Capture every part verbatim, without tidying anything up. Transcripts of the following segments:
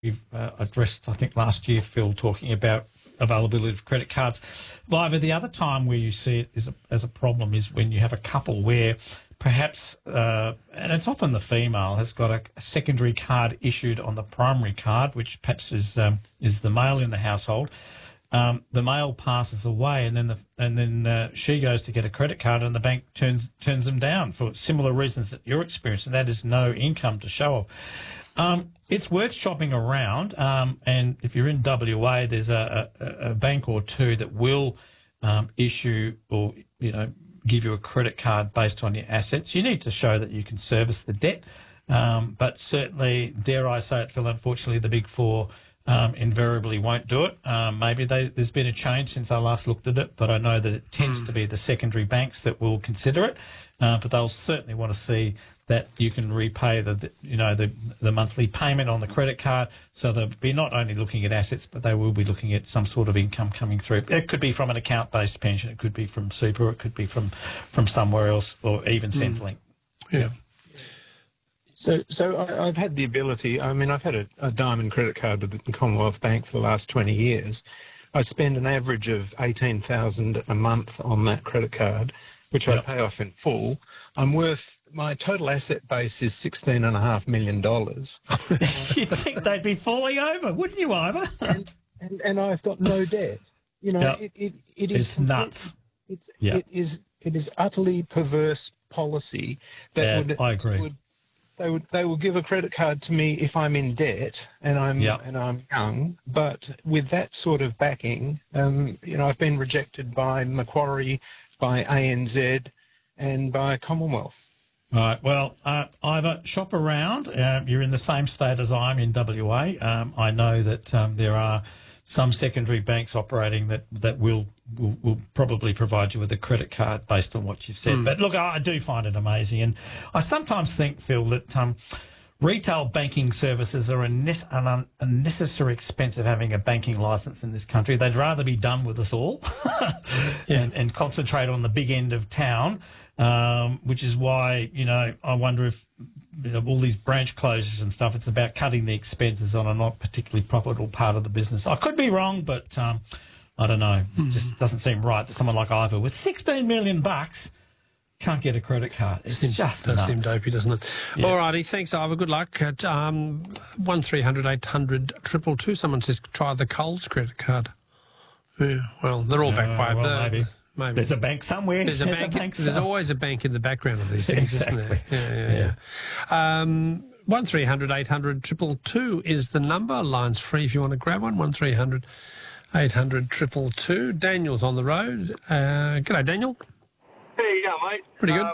we've uh, addressed, I think, last year, Phil, talking about availability of credit cards. However, the other time where you see it is a, as a problem is when you have a couple where perhaps, uh, and it's often the female, has got a, a secondary card issued on the primary card, which perhaps is um, is the male in the household. Um, the male passes away, and then the, and then uh, she goes to get a credit card, and the bank turns turns them down for similar reasons that you're experiencing. That is no income to show of. Um, it's worth shopping around, um, and if you're in W A, there's a, a, a bank or two that will um, issue or you know give you a credit card based on your assets. You need to show that you can service the debt, um, but certainly, dare I say it, Phil, unfortunately, the Big Four Um, invariably won't do it. Um, maybe they, there's been a change since I last looked at it, but I know that it tends mm. to be the secondary banks that will consider it. Uh, but they'll certainly want to see that you can repay the, the you know the the monthly payment on the credit card. So they'll be not only looking at assets, but they will be looking at some sort of income coming through. It could be from an account-based pension, it could be from super, it could be from from somewhere else, or even mm. Centrelink. Yeah. So, so I, I've had the ability. I mean, I've had a, a diamond credit card with the Commonwealth Bank for the last twenty years. I spend an average of eighteen thousand a month on that credit card, which yep. I pay off in full. I'm worth my total asset base is sixteen and a half million dollars. You'd think they'd be falling over, wouldn't you, Ivor? and, and and I've got no debt. You know, yep. it, it it is it's nuts. It's yep. it is it is utterly perverse policy that yeah, would I agree. Would, They would they will give a credit card to me if I'm in debt and I'm yep. and I'm young, but with that sort of backing, um, you know, I've been rejected by Macquarie, by A N Z, and by Commonwealth. Right. Well, uh, Ivor, shop around. Uh, you're in the same state as I am in W A. Um, I know that um, there are some secondary banks operating that that will, will will probably provide you with a credit card based on what you've said. Mm. But look, I, I do find it amazing, and I sometimes think, Phil, that um, retail banking services are a ne- an un- unnecessary expense of having a banking license in this country. They'd rather be done with us all yeah. and, and concentrate on the big end of town, um, which is why, you know, I wonder if you know, all these branch closures and stuff, it's about cutting the expenses on a not particularly profitable part of the business. I could be wrong, but um, I don't know. Mm. It just doesn't seem right that someone like Ivor with sixteen million bucks can't get a credit card. It's seems, just does nuts. seem dopey, doesn't it? Yeah. All righty, thanks, Ivor. Good luck. At um, one three hundred eight hundred two two, someone says try the Coles credit card. Yeah, well, they're all uh, back by well, the, maybe. Maybe. There's a bank somewhere. There's a there's bank. A bank there's always a bank in the background of these things, exactly. isn't there? Yeah, yeah, yeah. Um, one three hundred eight hundred two two is the number. Line's free if you want to grab one. one three hundred eight hundred two two. Daniel's on the road. Uh, g'day, Daniel. How you going, mate? Pretty good. Um,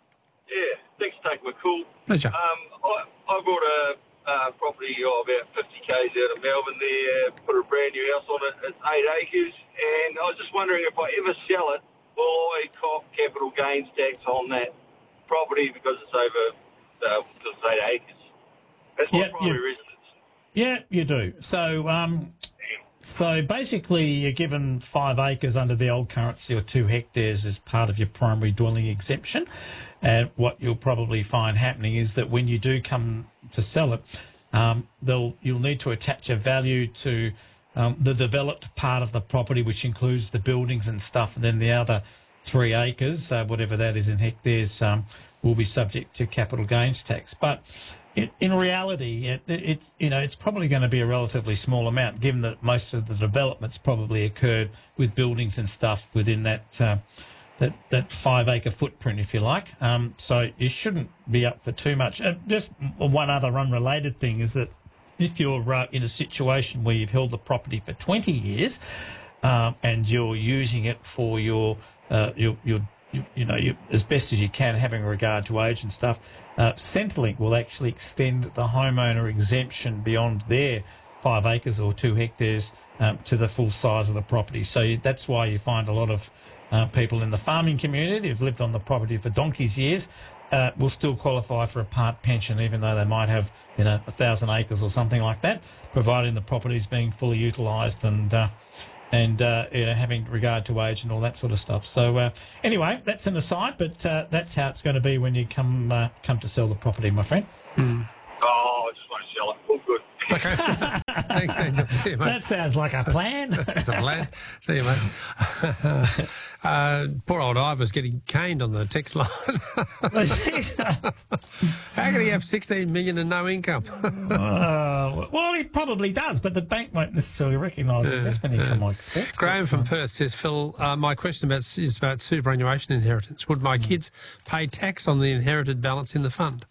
yeah, thanks for taking my call. Pleasure. Um, I, I bought a uh, property oh, about fifty kays out of Melbourne there, put a brand new house on it. It's eight acres, and I was just wondering if I ever sell it, will I cop capital gains tax on that property because it's over, uh, because it's eight acres? That's my yep, primary yep. residence. Yeah, you do. So, um, so basically, you're given five acres under the old currency or two hectares as part of your primary dwelling exemption. And what you'll probably find happening is that when you do come to sell it, um, they'll you'll need to attach a value to um, the developed part of the property, which includes the buildings and stuff, and then the other three acres, uh, whatever that is in hectares, um, will be subject to capital gains tax. But it, in reality, it, it you know it's probably going to be a relatively small amount, given that most of the developments probably occurred with buildings and stuff within that uh, that that five acre footprint, if you like. Um, so you shouldn't be up for too much. And just one other unrelated thing is that if you're uh, in a situation where you've held the property for twenty years um, and you're using it for your uh, your your You, you know, you, as best as you can, having regard to age and stuff, uh, Centrelink will actually extend the homeowner exemption beyond their five acres or two hectares um, to the full size of the property. So you, that's why you find a lot of uh, people in the farming community who've lived on the property for donkey's years uh, will still qualify for a part pension, even though they might have, you know, a thousand acres or something like that, providing the property is being fully utilised and uh, and uh, you know, having regard to age and all that sort of stuff. So uh, anyway, that's an aside, but uh, that's how it's going to be when you come uh, come to sell the property, my friend. Mm. Oh, I just want to sell it. All good. Okay. Thanks, Daniel. See you, mate. That sounds like a plan. It's a plan. See you, mate. uh, poor old Ivor's getting caned on the text line. How can he have sixteen million and no income? uh, well, he probably does, but the bank won't necessarily recognise the investment income, I expect. Graham from Perth says, Phil, uh, my question about, is about superannuation inheritance. Would my kids pay tax on the inherited balance in the fund?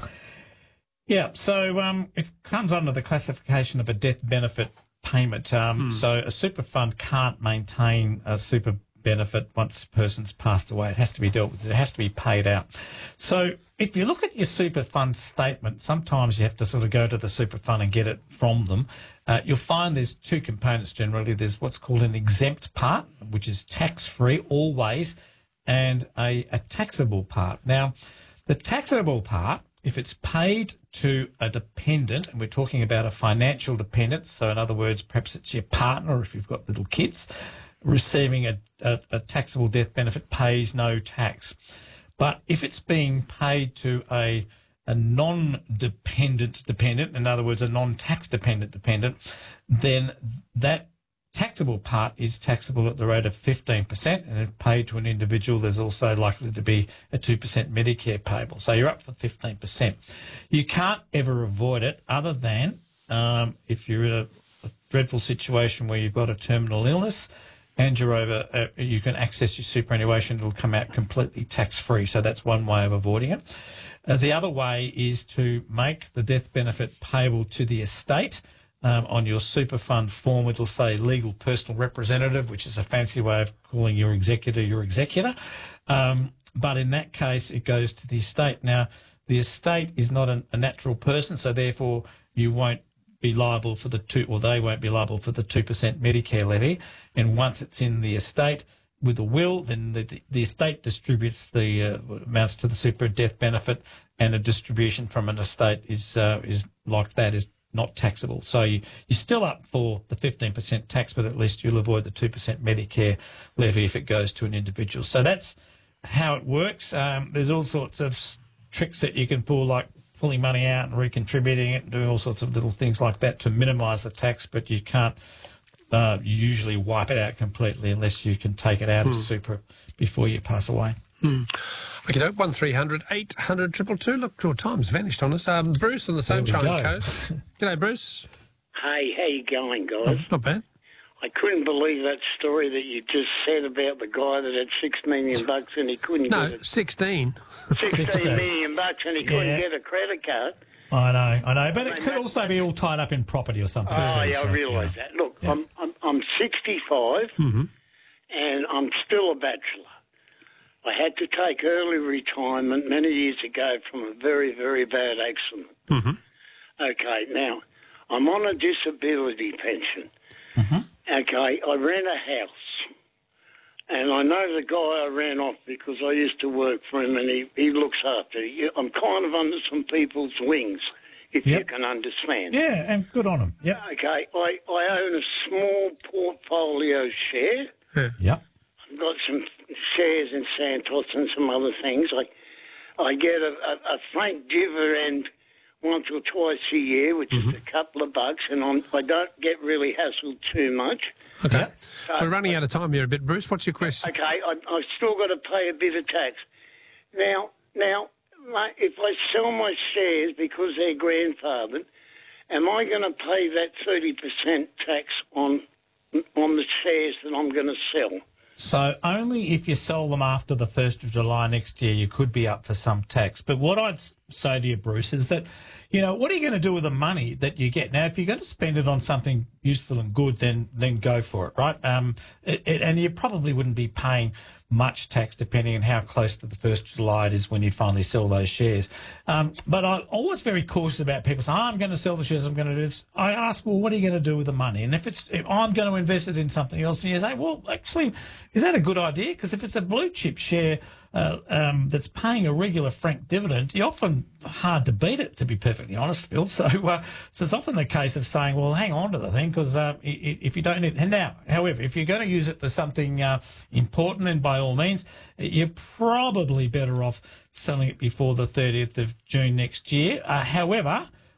Yeah, so um, it comes under the classification of a death benefit payment. Um, mm. So a super fund can't maintain a super benefit once a person's passed away. It has to be dealt with. It has to be paid out. So if you look at your super fund statement, sometimes you have to sort of go to the super fund and get it from them. Uh, you'll find there's two components generally. There's what's called an exempt part, which is tax-free always, and a, a taxable part. Now, the taxable part, if it's paid to a dependent, and we're talking about a financial dependent, so in other words, perhaps it's your partner or if you've got little kids, receiving a, a, a taxable death benefit pays no tax. But if it's being paid to a, a non-dependent dependent, in other words, a non-tax dependent dependent, then that taxable part is taxable at the rate of fifteen percent, and if paid to an individual, there's also likely to be a two percent Medicare payable. So you're up for fifteen percent. You can't ever avoid it other than um, if you're in a, a dreadful situation where you've got a terminal illness and you're over, uh, you can access your superannuation. It'll come out completely tax-free. So that's one way of avoiding it. Uh, the other way is to make the death benefit payable to the estate. Um, on your super fund form, it'll say legal personal representative, which is a fancy way of calling your executor your executor. Um, but in that case, it goes to the estate. Now, the estate is not an, a natural person, so therefore you won't be liable for the two, or they won't be liable for the two percent Medicare levy. And once it's in the estate with a will, then the, the estate distributes the uh, amounts to the super death benefit, and a distribution from an estate is uh, is like that is not taxable. So you, you're still up for the fifteen percent tax, but at least you'll avoid the two percent Medicare levy if it goes to an individual. So that's how it works. Um, there's all sorts of s- tricks that you can pull, like pulling money out and recontributing it and doing all sorts of little things like that to minimise the tax, but you can't uh, usually wipe it out completely unless you can take it out mm. of super before you pass away. Mm. Okay, one three hundred eight hundred two two two. Look, your time's vanished on us. Um, Bruce on the Sunshine Coast. G'day, Bruce. Hey, how you going, guys? Oh, not bad. I couldn't believe that story that you just said about the guy that had six million bucks and he couldn't no, get it. sixteen. Sixteen million bucks and he couldn't yeah. get a credit card. I know, I know, but it could also be all tied up in property or something. Oh, too, yeah, so, I realise yeah. that. Look, yeah. I'm, I'm I'm sixty-five mm-hmm. and I'm still a bachelor. I had to take early retirement many years ago from a very, very bad accident. Mm-hmm. Okay, now, I'm on a disability pension. Mm-hmm. Okay, I rent a house. And I know the guy I ran off because I used to work for him and he, he looks after you. I'm kind of under some people's wings, if yep. you can understand. Yeah, and good on him. Yep. Okay, I, I own a small portfolio share. Yeah. Yep. I've got some shares in Santos and some other things. I I get a, a, a frank dividend once or twice a year, which mm-hmm. is a couple of bucks, and I'm, I don't get really hassled too much. Okay. Yeah. So, We're running out of time here a bit, Bruce. What's your question? Okay, I, I've still got to pay a bit of tax. Now, now, if I sell my shares because they're grandfathered, am I going to pay that thirty percent tax on on the shares that I'm going to sell? So only if you sell them after the first of July next year, you could be up for some tax. But what I'd say to you, Bruce, is that, you know, what are you going to do with the money that you get? Now, if you're going to spend it on something useful and good, then then go for it, right? Um, it, it, and you probably wouldn't be paying much tax depending on how close to the first of July it is when you finally sell those shares. Um, but I'm always very cautious about people saying, oh, I'm going to sell the shares, I'm going to do this. I ask, well, what are you going to do with the money? And if it's, if I'm going to invest it in something else, and you say, well, actually, is that a good idea? Because if it's a blue chip share uh, um, that's paying a regular frank dividend, you're often hard to beat it, to be perfectly honest, Phil. So, uh, so it's often the case of saying, well, hang on to the thing, because uh, if you don't need, and now, however, if you're going to use it for something uh, important, then by all means, you're probably better off selling it before the thirtieth of June next year. Uh, however,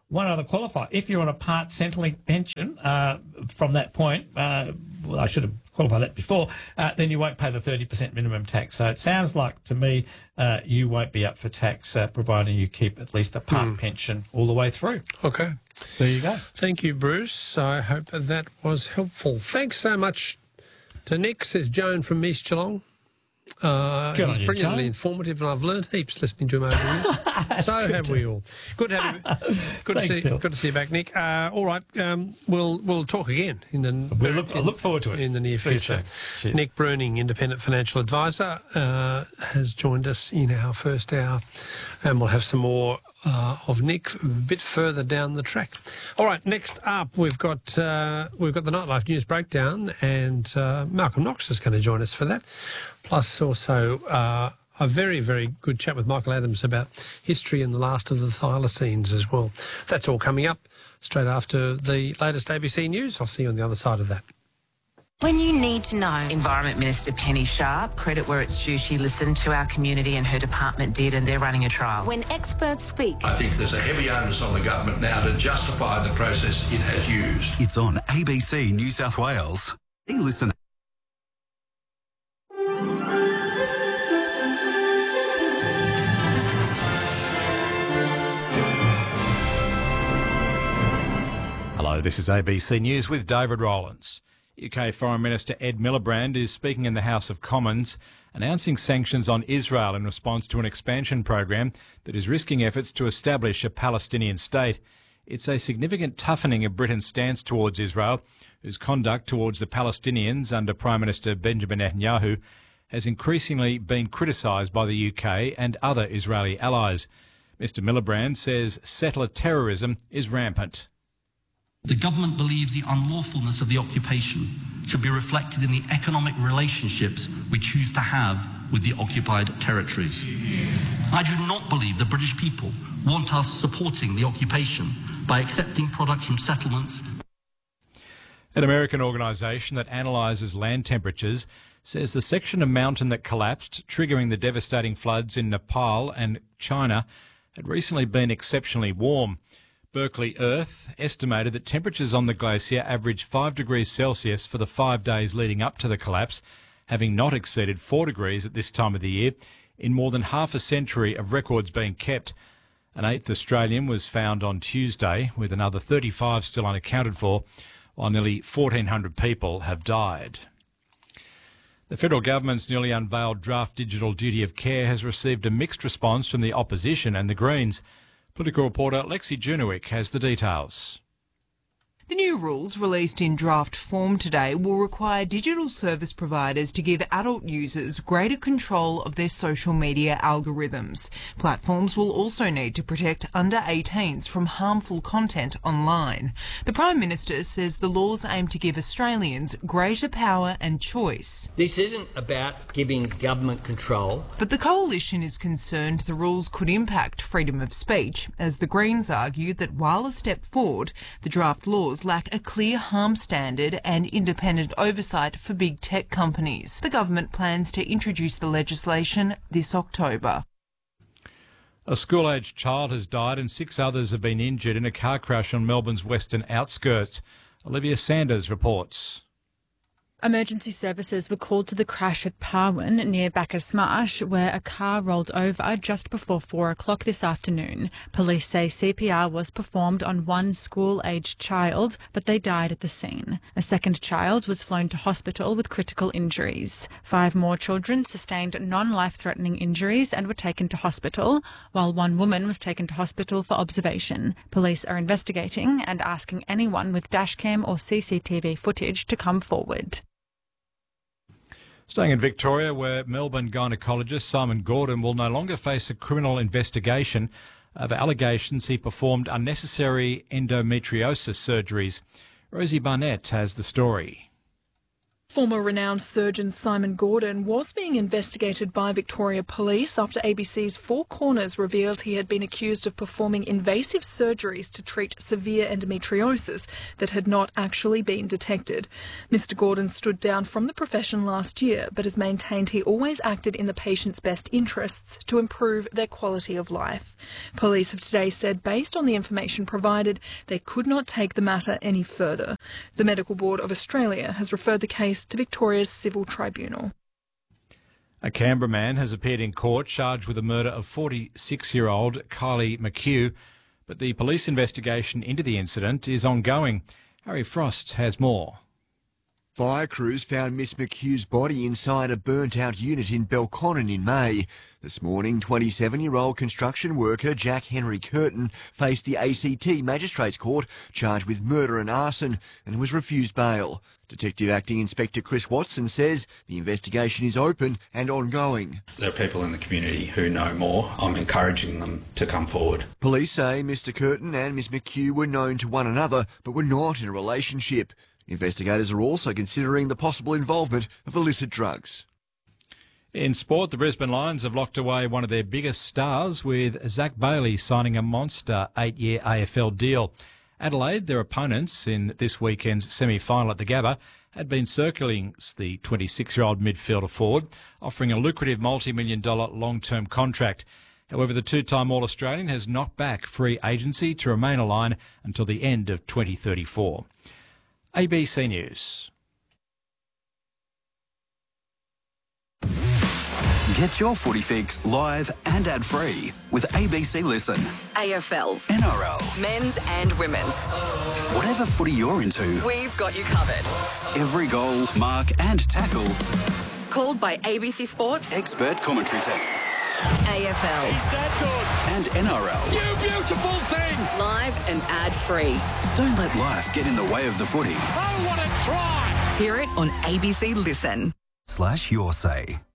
one other qualifier. If you're on a part Centrelink pension uh, from that point, uh, well, I should have qualified that before, uh, then you won't pay the thirty percent minimum tax. So it sounds like to me uh, you won't be up for tax uh, providing you keep at least a part mm. pension all the way through. Okay. There you go. Thank you, Bruce. I hope that, that was helpful. Thanks so much to Nick, says Joan from East Geelong. Uh, Good he's on you, brilliantly Joan. informative, and I've learned heaps listening to him over the years. So have we all. Good to have you. Good Thanks, to see. Phil. Good to see you back, Nick. Uh, all right, um, we'll we'll talk again in the. We'll look, I look forward to it. In the near See you future. soon. Cheers. Nick Bruning, independent financial advisor, uh, has joined us in our first hour, and we'll have some more uh, of Nick a bit further down the track. All right, next up we've got uh, we've got the Nightlife News Breakdown, and uh, Malcolm Knox is going to join us for that. Plus also uh, a very, very good chat with Michael Adams about history and the last of the thylacines as well. That's all coming up straight after the latest A B C News. I'll see you on the other side of that. When you need to know, Environment Minister Penny Sharp, credit where it's due, she listened to our community and her department did, and they're running a trial. When experts speak, I think there's a heavy onus on the government now to justify the process it has used. It's on A B C New South Wales. Listen. Hello, this is A B C News with David Rowlands. U K Foreign Minister Ed Miliband is speaking in the House of Commons, announcing sanctions on Israel in response to an expansion program that is risking efforts to establish a Palestinian state. It's a significant toughening of Britain's stance towards Israel, whose conduct towards the Palestinians under Prime Minister Benjamin Netanyahu has increasingly been criticised by the U K and other Israeli allies. Mister Miliband says settler terrorism is rampant. The government believes the unlawfulness of the occupation should be reflected in the economic relationships we choose to have with the occupied territories. I do not believe the British people want us supporting the occupation by accepting products from settlements. An American organisation that analyses land temperatures says the section of mountain that collapsed, triggering the devastating floods in Nepal and China, had recently been exceptionally warm. Berkeley Earth estimated that temperatures on the glacier averaged five degrees Celsius for the five days leading up to the collapse, having not exceeded four degrees at this time of the year in more than half a century of records being kept. An eighth Australian was found on Tuesday, with another thirty-five still unaccounted for, while nearly fourteen hundred people have died. The federal government's newly unveiled draft digital duty of care has received a mixed response from the opposition and the Greens. Political reporter Lexi Junowick has the details. The new rules released in draft form today will require digital service providers to give adult users greater control of their social media algorithms. Platforms will also need to protect under eighteens from harmful content online. The Prime Minister says the laws aim to give Australians greater power and choice. This isn't about giving government control. But the Coalition is concerned the rules could impact freedom of speech, as the Greens argue that while a step forward, the draft laws lack a clear harm standard and independent oversight for big tech companies. The government plans to introduce the legislation this October. A school-aged child has died and six others have been injured in a car crash on Melbourne's western outskirts. Olivia Sanders reports. Emergency services were called to the crash at Parwin near Bacchus Marsh, where a car rolled over just before four o'clock this afternoon. Police say C P R was performed on one school-aged child, but they died at the scene. A second child was flown to hospital with critical injuries. Five more children sustained non-life-threatening injuries and were taken to hospital, while one woman was taken to hospital for observation. Police are investigating and asking anyone with dashcam or C C T V footage to come forward. Staying in Victoria, where Melbourne gynaecologist Simon Gordon will no longer face a criminal investigation over allegations he performed unnecessary endometriosis surgeries. Rosie Barnett has the story. Former renowned surgeon Simon Gordon was being investigated by Victoria Police after A B C's Four Corners revealed he had been accused of performing invasive surgeries to treat severe endometriosis that had not actually been detected. Mister Gordon stood down from the profession last year, but has maintained he always acted in the patient's best interests to improve their quality of life. Police have today said, based on the information provided, they could not take the matter any further. The Medical Board of Australia has referred the case to Victoria's Civil Tribunal. A Canberra man has appeared in court charged with the murder of forty-six-year-old Kylie McHugh, but the police investigation into the incident is ongoing. Harry Frost has more. Fire crews found Miss McHugh's body inside a burnt-out unit in Belconnen in May. This morning, twenty-seven-year-old construction worker Jack Henry Curtin faced the A C T Magistrates Court charged with murder and arson and was refused bail. Detective Acting Inspector Chris Watson says the investigation is open and ongoing. There are people in the community who know more. I'm encouraging them to come forward. Police say Mister Curtin and Miss McHugh were known to one another but were not in a relationship. Investigators are also considering the possible involvement of illicit drugs. In sport, the Brisbane Lions have locked away one of their biggest stars, with Zach Bailey signing a monster eight-year A F L deal. Adelaide, their opponents in this weekend's semi-final at the Gabba, had been circling the twenty-six-year-old midfielder forward, offering a lucrative multi-million dollar long-term contract. However, the two-time All-Australian has knocked back free agency to remain aligned until the end of twenty thirty-four. A B C News. Get your footy fix live and ad-free with A B C Listen. A F L, N R L, men's and women's. Whatever footy you're into, we've got you covered. Every goal, mark and tackle. Called by A B C Sports. Expert commentary team. A F L. He's that good. And N R L. You beautiful thing. Live and ad-free. Don't let life get in the way of the footy. I want to try. Hear it on A B C Listen. Slash your say.